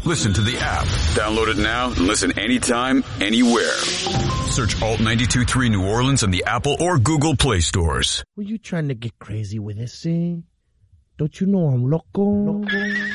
Listen to the app. Download it now and listen anytime, anywhere. Search Alt 92.3 New Orleans in the Apple or Google Play stores. Were you trying to get crazy with this, eh? Don't you know I'm loco?